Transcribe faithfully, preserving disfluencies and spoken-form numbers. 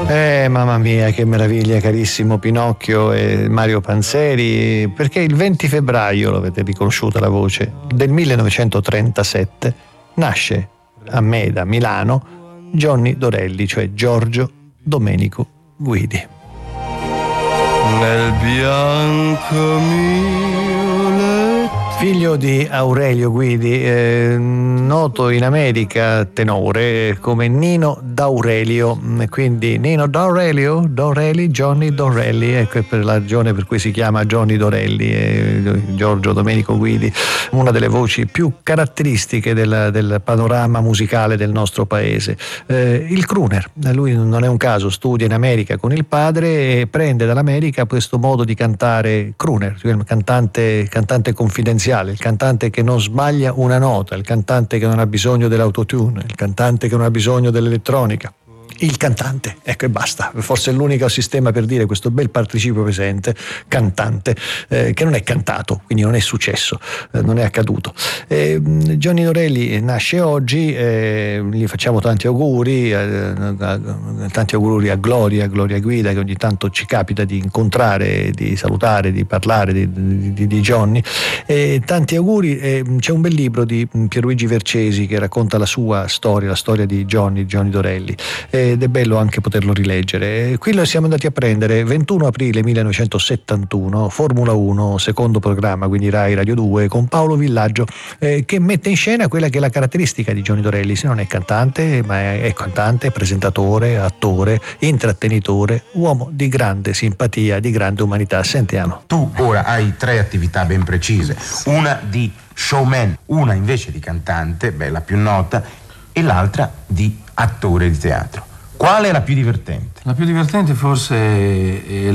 Eh, mamma mia, che meraviglia, carissimo Pinocchio e Mario Panzeri, perché il venti febbraio, lo avete riconosciuta la voce, del millenovecentotrentasette nasce a Meda, Milano, Johnny Dorelli, cioè Giorgio Domenico Guidi. Nel bianco mio letto. Figlio di Aurelio Guidi, eh, noto in America tenore come Nino D'Aurelio, quindi Nino D'Aurelio, Dorelli, Johnny Dorelli, ecco per la ragione per cui si chiama Johnny Dorelli, eh, Giorgio Domenico Guidi, una delle voci più caratteristiche del, del panorama musicale del nostro paese. Eh, il crooner, lui non è un caso, studia in America con il padre e prende dall'America questo modo di cantare crooner, cioè il cantante, cantante confidenziale, il cantante che non sbaglia una nota, il cantante che non ha bisogno dell'autotune, il cantante che non ha bisogno dell'elettronica. Il cantante, ecco e basta, forse è l'unico sistema per dire questo bel participio presente, cantante, eh, che non è cantato, quindi non è successo, eh, non è accaduto. Eh, Johnny Dorelli nasce oggi, eh, gli facciamo tanti auguri, eh, tanti auguri a Gloria, Gloria Guida, che ogni tanto ci capita di incontrare, di salutare, di parlare di, di, di Johnny, eh, tanti auguri. Eh, c'è un bel libro di Pierluigi Vercesi che racconta la sua storia, la storia di Johnny, Johnny Dorelli. Eh, ed è bello anche poterlo rileggere. Qui lo siamo andati a prendere ventuno aprile millenovecentosettantuno, Formula uno, secondo programma, quindi Rai Radio due, con Paolo Villaggio, eh, che mette in scena quella che è la caratteristica di Johnny Dorelli. Se non è cantante, ma è, è cantante, presentatore, attore, intrattenitore, uomo di grande simpatia, di grande umanità. Sentiamo. Tu ora hai tre attività ben precise, una di showman, una invece di cantante, beh, la più nota, e l'altra di attore di teatro. Qual è la più divertente? La più divertente forse è